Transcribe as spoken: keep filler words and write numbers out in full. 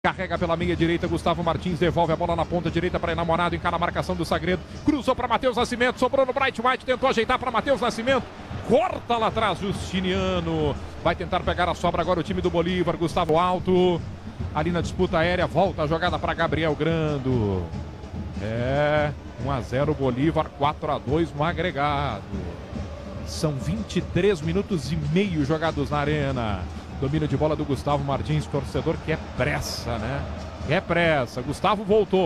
Carrega pela meia direita, Gustavo Martins devolve a bola na ponta direita para Enamorado, encara a marcação do Sagredo, cruzou para Matheus Nascimento, sobrou no Bright White, tentou ajeitar para Matheus Nascimento, corta lá atrás, Justiniano, vai tentar pegar a sobra agora o time do Bolívar, Gustavo Alto, ali na disputa aérea, volta a jogada para Gabriel Grando, é, um a zero Bolívar, quatro a dois no agregado, são vinte e três minutos e meio jogados na arena. Domínio de bola do Gustavo Martins, torcedor quer pressa, né? Quer pressa. Gustavo voltou.